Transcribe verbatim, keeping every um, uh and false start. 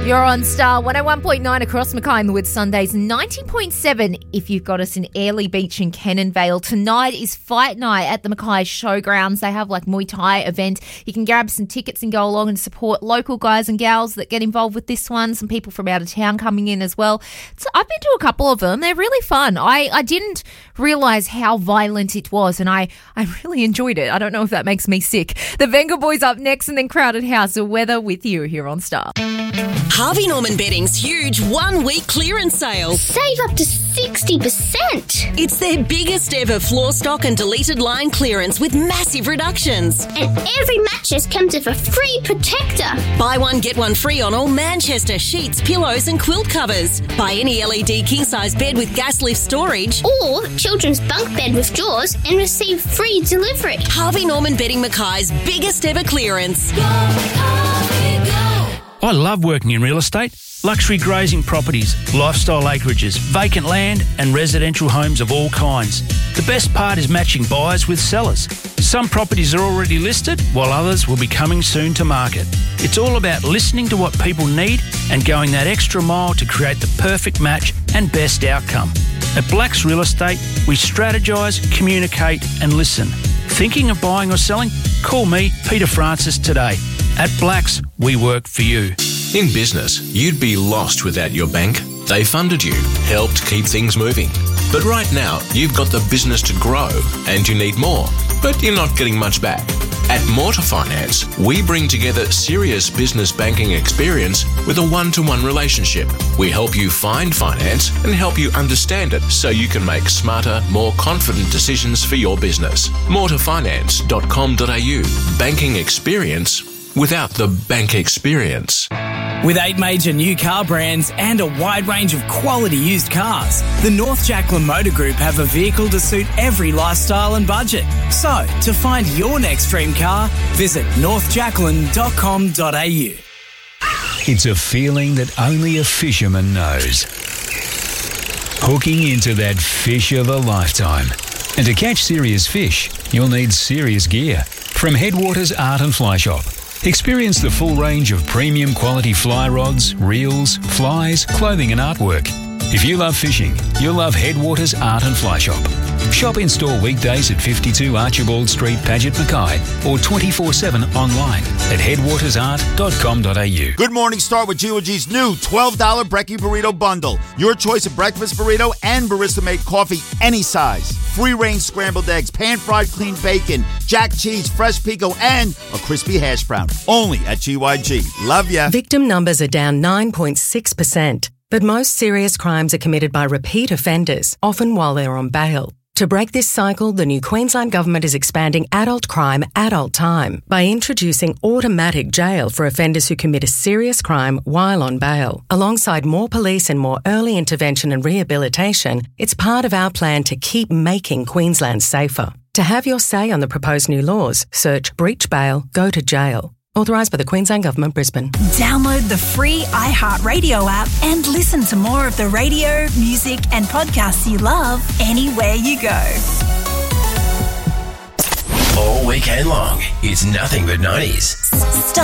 You're on Star one oh one point nine across Mackay in the Woods Sundays, ninety point seven if you've got us in Airlie Beach and Cannonvale. Tonight is fight night at the Mackay Showgrounds. They have like Muay Thai event. You can grab some tickets and go along and support local guys and gals that get involved with this one. Some people from out of town coming in as well. So I've been to a couple of them. They're really fun. I, I didn't realise how violent it was, and I, I really enjoyed it. I don't know if that makes me sick. The Venga Boys up next, and then Crowded House. The weather with you here on Star. Harvey Norman Bedding's huge one-week clearance sale. Save up to sixty percent. It's their biggest ever floor stock and deleted line clearance with massive reductions. And every mattress comes with a free protector. Buy one, get one free on all Manchester sheets, pillows and quilt covers. Buy any L E D king-size bed with gas lift storage. Or children's bunk bed with drawers and receive free delivery. Harvey Norman Bedding Mackay's biggest ever clearance. Go, Harvey, go. I love working in real estate. Luxury grazing properties, lifestyle acreages, vacant land and residential homes of all kinds. The best part is matching buyers with sellers. Some properties are already listed while others will be coming soon to market. It's all about listening to what people need and going that extra mile to create the perfect match and best outcome. At Blacks Real Estate, we strategise, communicate and listen. Thinking of buying or selling? Call me, Peter Francis, today. At Blacks, we work for you. In business, you'd be lost without your bank. They funded you, helped keep things moving. But right now, you've got the business to grow and you need more, but you're not getting much back. At Mortar Finance, we bring together serious business banking experience with a one-to-one relationship. We help you find finance and help you understand it so you can make smarter, more confident decisions for your business. mortar finance dot com dot a u. Banking experience without the bank experience. With eight major new car brands and a wide range of quality used cars, the North Jacqueline Motor Group have a vehicle to suit every lifestyle and budget. So, to find your next dream car, visit north jacqueline dot com dot a u. It's a feeling that only a fisherman knows. Hooking into that fish of a lifetime. And to catch serious fish, you'll need serious gear. From Headwaters Art and Fly Shop. Experience the full range of premium quality fly rods, reels, flies, clothing and artwork. If you love fishing, you'll love Headwaters Art and Fly Shop. Shop in-store weekdays at fifty-two Archibald Street, Paget, Mackay, or twenty-four seven online at headwaters art dot com dot a u. Good morning, start with G O G's new twelve dollars Brekkie Burrito Bundle. Your choice of breakfast burrito and barista-made coffee, any size. Free-range scrambled eggs, pan-fried clean bacon, jack cheese, fresh pico, and a crispy hash brown. Only at G Y G. Love ya. Victim numbers are down nine point six percent, but most serious crimes are committed by repeat offenders, often while they're on bail. To break this cycle, the new Queensland Government is expanding adult crime, adult time by introducing automatic jail for offenders who commit a serious crime while on bail. Alongside more police and more early intervention and rehabilitation, it's part of our plan to keep making Queensland safer. To have your say on the proposed new laws, search Breach Bail, Go to Jail. Authorised by the Queensland Government, Brisbane. Download the free iHeartRadio app and listen to more of the radio, music and podcasts you love anywhere you go. All weekend long, it's nothing but nineties.